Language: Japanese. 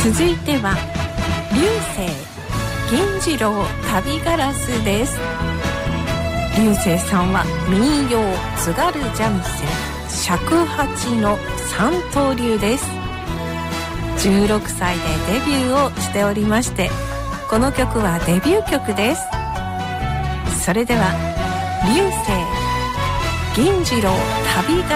続いては流星銀次郎旅ガラスです。流星さんは民謡津軽三味線尺八の三刀流です。16歳でデビューをしておりまして、この曲はデビュー曲です。それでは流星銀次郎旅ガラス